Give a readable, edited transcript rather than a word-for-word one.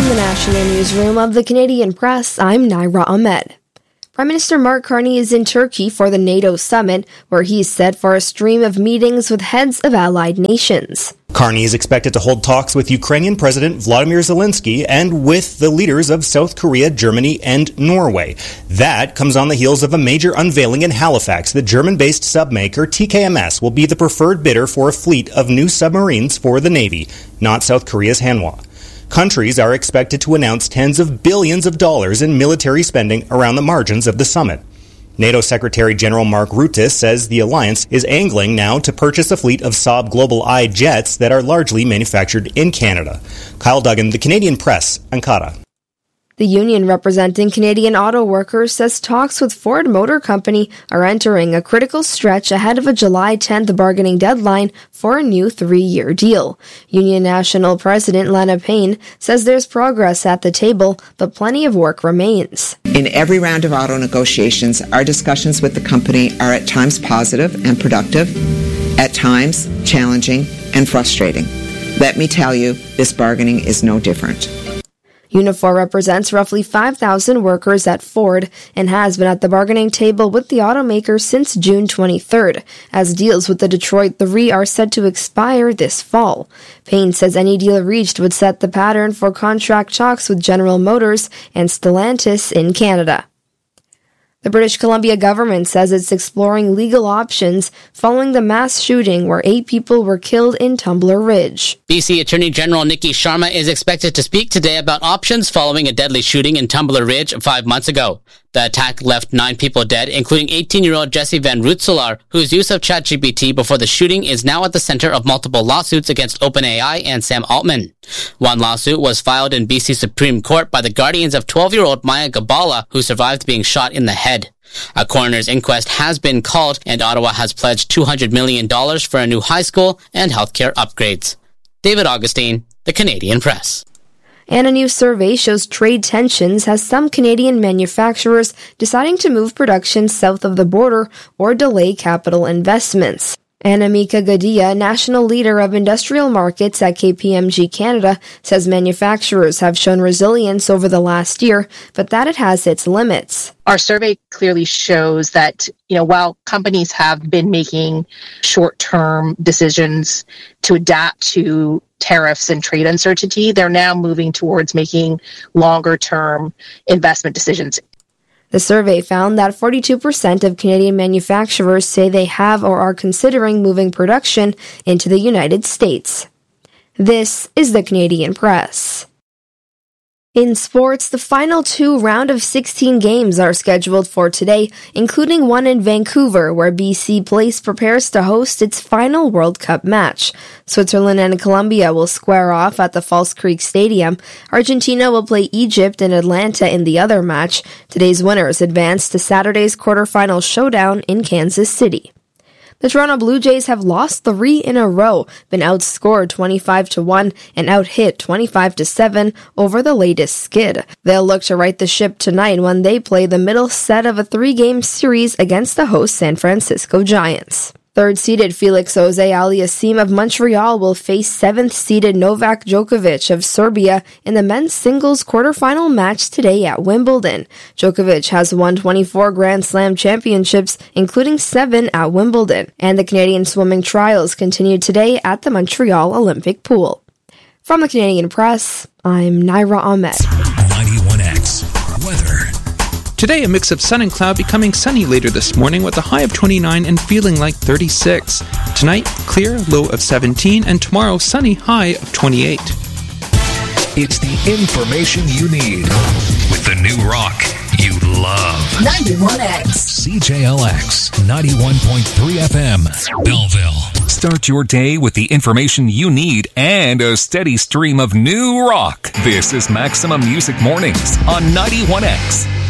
From the National Newsroom of the Canadian Press, I'm Naira Ahmed. Prime Minister Mark Carney is in Turkey for the NATO summit, where he's set for a stream of meetings with heads of allied nations. Carney is expected to hold talks with Ukrainian President Vladimir Zelensky and with the leaders of South Korea, Germany, and Norway. That comes on the heels of a major unveiling in Halifax. The German-based submaker TKMS will be the preferred bidder for a fleet of new submarines for the Navy, not South Korea's Hanwha. Countries are expected to announce tens of billions of dollars in military spending around the margins of the summit. NATO Secretary General Mark Rutte says the alliance is angling now to purchase a fleet of Saab Global I jets that are largely manufactured in Canada. Kyle Duggan, The Canadian Press, Ankara. The union representing Canadian auto workers says talks with Ford Motor Company are entering a critical stretch ahead of a July 10th bargaining deadline for a new 3-year deal. Union National President Lena Payne says there's progress at the table, but plenty of work remains. In every round of auto negotiations, our discussions with the company are at times positive and productive, at times challenging and frustrating. Let me tell you, this bargaining is no different. Unifor represents roughly 5,000 workers at Ford and has been at the bargaining table with the automaker since June 23rd, as deals with the Detroit 3 are set to expire this fall. Payne says any deal reached would set the pattern for contract talks with General Motors and Stellantis in Canada. The British Columbia government says it's exploring legal options following the mass shooting where 8 people were killed in Tumbler Ridge. BC Attorney General Nikki Sharma is expected to speak today about options following a deadly shooting in Tumbler Ridge 5 months ago. The attack left 9 people dead, including 18-year-old Jesse Van Rootselaar, whose use of ChatGPT before the shooting is now at the center of multiple lawsuits against OpenAI and Sam Altman. One lawsuit was filed in BC Supreme Court by the guardians of 12-year-old Maya Gabala, who survived being shot in the head. A coroner's inquest has been called, and Ottawa has pledged $200 million for a new high school and healthcare upgrades. David Augustine, The Canadian Press. And a new survey shows trade tensions has some Canadian manufacturers deciding to move production south of the border or delay capital investments. Anamika Gadia, national leader of industrial markets at KPMG Canada, says manufacturers have shown resilience over the last year, but that it has its limits. Our survey clearly shows that, while companies have been making short-term decisions to adapt to tariffs and trade uncertainty, they're now moving towards making longer-term investment decisions. The survey found that 42% of Canadian manufacturers say they have or are considering moving production into the United States. This is the Canadian Press. In sports, the final 2 round of 16 games are scheduled for today, including one in Vancouver, where BC Place prepares to host its final World Cup match. Switzerland and Colombia will square off at the Falls Creek Stadium. Argentina will play Egypt and Atlanta in the other match. Today's winners advance to Saturday's quarterfinal showdown in Kansas City. The Toronto Blue Jays have lost 3 in a row, been outscored 25-1 and outhit 25-7 over the latest skid. They'll look to right the ship tonight when they play the middle set of a 3-game series against the host San Francisco Giants. Third-seeded Felix Auger-Aliassime of Montreal will face 7th-seeded Novak Djokovic of Serbia in the men's singles quarterfinal match today at Wimbledon. Djokovic has won 24 Grand Slam championships, including 7 at Wimbledon, and the Canadian swimming trials continue today at the Montreal Olympic Pool. From the Canadian Press, I'm Naira Ahmed. 91X Weather. Today, a mix of sun and cloud, becoming sunny later this morning with a high of 29 and feeling like 36. Tonight, clear, low of 17, and tomorrow, sunny, high of 28. It's the information you need with the new rock you love. 91X. CJLX 91.3 FM, Belleville. Start your day with the information you need and a steady stream of new rock. This is Maximum Music Mornings on 91X.